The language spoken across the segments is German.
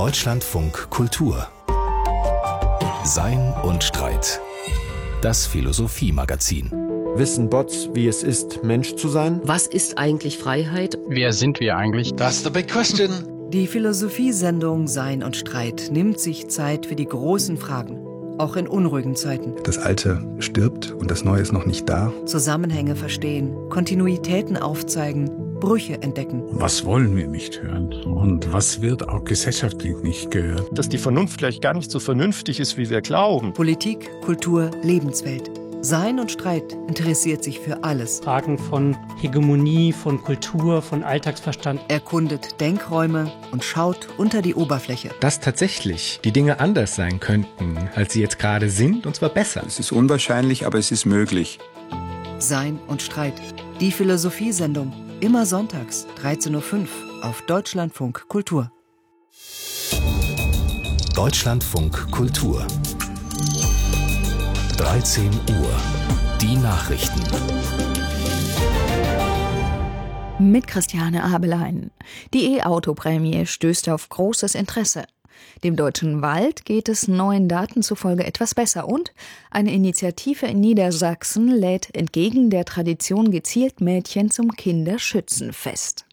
Deutschlandfunk Kultur. Sein und Streit. Das Philosophie-Magazin. Wissen Bots, wie es ist, Mensch zu sein? Was ist eigentlich Freiheit? Wer sind wir eigentlich? That's the big question. Die Philosophiesendung Sein und Streit nimmt sich Zeit für die großen Fragen, auch in unruhigen Zeiten. Das Alte stirbt und das Neue ist noch nicht da. Zusammenhänge verstehen, Kontinuitäten aufzeigen, Brüche entdecken. Was wollen wir nicht hören und was wird auch gesellschaftlich nicht gehört? Dass die Vernunft vielleicht gar nicht so vernünftig ist, wie wir glauben. Politik, Kultur, Lebenswelt. Sein und Streit interessiert sich für alles. Fragen von Hegemonie, von Kultur, von Alltagsverstand. Erkundet Denkräume und schaut unter die Oberfläche. Dass tatsächlich die Dinge anders sein könnten, als sie jetzt gerade sind, und zwar besser. Es ist unwahrscheinlich, aber es ist möglich. Sein und Streit. Die Philosophiesendung. Immer sonntags, 13.05 Uhr auf Deutschlandfunk Kultur. Deutschlandfunk Kultur. 13 Uhr. Die Nachrichten. Mit Christiane Abelein. Die E-Auto-Prämie stößt auf großes Interesse. Dem Deutschen Wald geht es neuen Daten zufolge etwas besser und eine Initiative in Niedersachsen lädt entgegen der Tradition gezielt Mädchen zum Kinderschützenfest.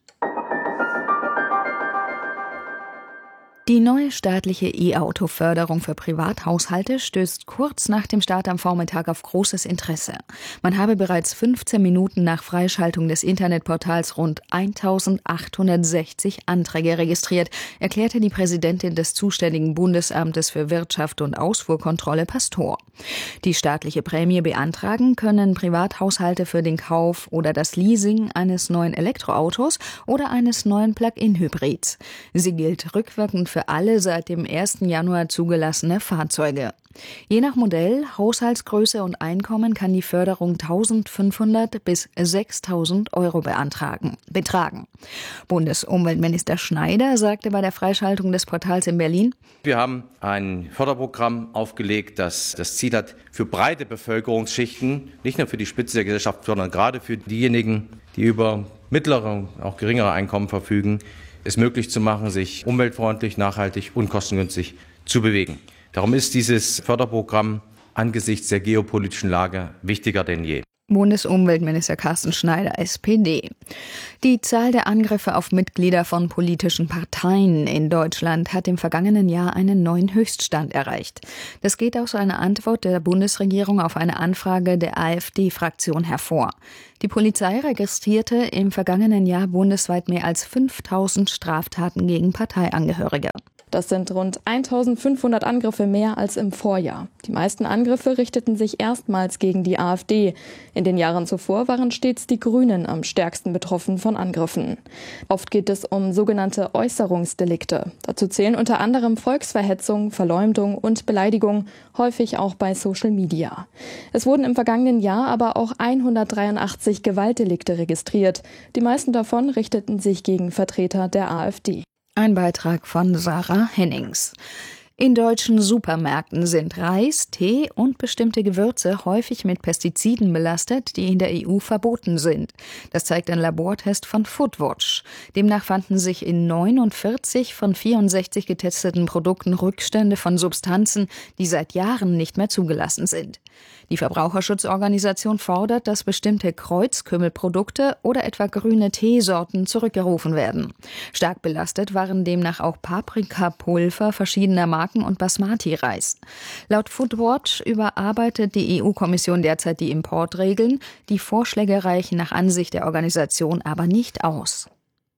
Die neue staatliche E-Auto-Förderung für Privathaushalte stößt kurz nach dem Start am Vormittag auf großes Interesse. Man habe bereits 15 Minuten nach Freischaltung des Internetportals rund 1860 Anträge registriert, erklärte die Präsidentin des zuständigen Bundesamtes für Wirtschaft und Ausfuhrkontrolle, Pastor. Die staatliche Prämie beantragen können Privathaushalte für den Kauf oder das Leasing eines neuen Elektroautos oder eines neuen Plug-in-Hybrids. Sie gilt rückwirkend für alle seit dem 1. Januar zugelassene Fahrzeuge. Je nach Modell, Haushaltsgröße und Einkommen kann die Förderung 1.500 bis 6.000 Euro betragen. Bundesumweltminister Schneider sagte bei der Freischaltung des Portals in Berlin: Wir haben ein Förderprogramm aufgelegt, das das Ziel hat, für breite Bevölkerungsschichten, nicht nur für die Spitze der Gesellschaft, sondern gerade für diejenigen, die über mittlere, auch geringere Einkommen verfügen, es möglich zu machen, sich umweltfreundlich, nachhaltig und kostengünstig zu bewegen. Darum ist dieses Förderprogramm angesichts der geopolitischen Lage wichtiger denn je. Bundesumweltminister Carsten Schneider, SPD. Die Zahl der Angriffe auf Mitglieder von politischen Parteien in Deutschland hat im vergangenen Jahr einen neuen Höchststand erreicht. Das geht aus einer Antwort der Bundesregierung auf eine Anfrage der AfD-Fraktion hervor. Die Polizei registrierte im vergangenen Jahr bundesweit mehr als 5.000 Straftaten gegen Parteiangehörige. Das sind rund 1.500 Angriffe mehr als im Vorjahr. Die meisten Angriffe richteten sich erstmals gegen die AfD. In den Jahren zuvor waren stets die Grünen am stärksten betroffen von Angriffen. Oft geht es um sogenannte Äußerungsdelikte. Dazu zählen unter anderem Volksverhetzung, Verleumdung und Beleidigung, häufig auch bei Social Media. Es wurden im vergangenen Jahr aber auch 183 Gewaltdelikte registriert. Die meisten davon richteten sich gegen Vertreter der AfD. Ein Beitrag von Sarah Hennings. In deutschen Supermärkten sind Reis, Tee und bestimmte Gewürze häufig mit Pestiziden belastet, die in der EU verboten sind. Das zeigt ein Labortest von Foodwatch. Demnach fanden sich in 49 von 64 getesteten Produkten Rückstände von Substanzen, die seit Jahren nicht mehr zugelassen sind. Die Verbraucherschutzorganisation fordert, dass bestimmte Kreuzkümmelprodukte oder etwa grüne Teesorten zurückgerufen werden. Stark belastet waren demnach auch Paprikapulver verschiedener Marken und Basmati-Reis. Laut Foodwatch überarbeitet die EU-Kommission derzeit die Importregeln. Die Vorschläge reichen nach Ansicht der Organisation aber nicht aus.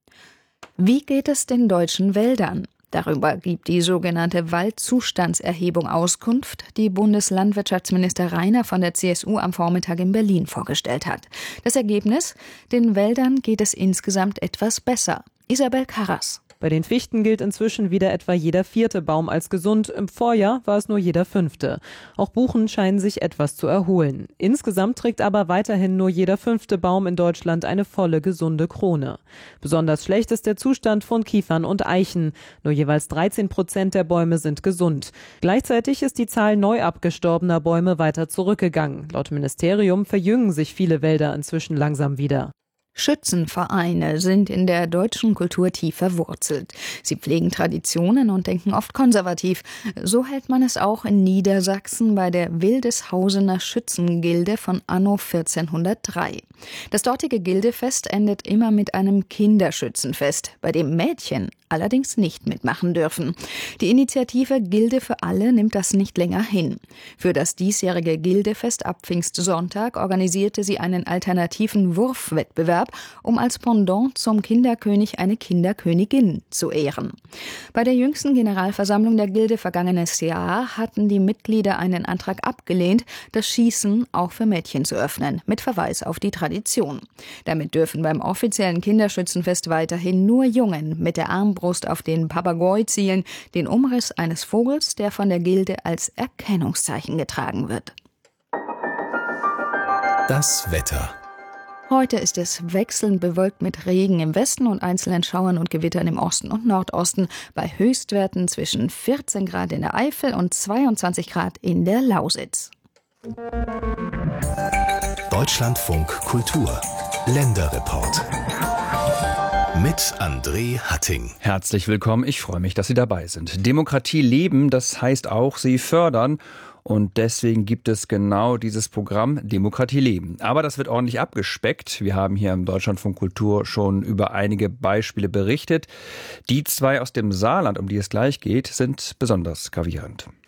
Wie geht es den deutschen Wäldern? Darüber gibt die sogenannte Waldzustandserhebung Auskunft, die Bundeslandwirtschaftsminister Rainer von der CSU am Vormittag in Berlin vorgestellt hat. Das Ergebnis? Den Wäldern geht es insgesamt etwas besser. Isabel Karras. Bei den Fichten gilt inzwischen wieder etwa jeder 4. Baum als gesund. Im Vorjahr war es nur jeder 5. Auch Buchen scheinen sich etwas zu erholen. Insgesamt trägt aber weiterhin nur jeder 5. Baum in Deutschland eine volle, gesunde Krone. Besonders schlecht ist der Zustand von Kiefern und Eichen. Nur jeweils 13% der Bäume sind gesund. Gleichzeitig ist die Zahl neu abgestorbener Bäume weiter zurückgegangen. Laut Ministerium verjüngen sich viele Wälder inzwischen langsam wieder. Schützenvereine sind in der deutschen Kultur tief verwurzelt. Sie pflegen Traditionen und denken oft konservativ. So hält man es auch in Niedersachsen bei der Wildeshausener Schützengilde von anno 1403. Das dortige Gildefest endet immer mit einem Kinderschützenfest, bei dem Mädchen allerdings nicht mitmachen dürfen. Die Initiative Gilde für alle nimmt das nicht länger hin. Für das diesjährige Gildefest ab Pfingstsonntag organisierte sie einen alternativen Wurfwettbewerb, um als Pendant zum Kinderkönig eine Kinderkönigin zu ehren. Bei der jüngsten Generalversammlung der Gilde vergangenes Jahr hatten die Mitglieder einen Antrag abgelehnt, das Schießen auch für Mädchen zu öffnen, mit Verweis auf die Tradition. Damit dürfen beim offiziellen Kinderschützenfest weiterhin nur Jungen mit der Armbrust auf den Papagoi zielen, den Umriss eines Vogels, der von der Gilde als Erkennungszeichen getragen wird. Das Wetter. Heute ist es wechselnd bewölkt mit Regen im Westen und einzelnen Schauern und Gewittern im Osten und Nordosten, bei Höchstwerten zwischen 14 Grad in der Eifel und 22 Grad in der Lausitz. Deutschlandfunk Kultur. Länderreport. Mit André Hatting. Herzlich willkommen, ich freue mich, dass Sie dabei sind. Demokratie leben, das heißt auch, sie fördern. Und deswegen gibt es genau dieses Programm Demokratie leben. Aber das wird ordentlich abgespeckt. Wir haben hier im Deutschlandfunk Kultur schon über einige Beispiele berichtet. Die zwei aus dem Saarland, um die es gleich geht, sind besonders gravierend.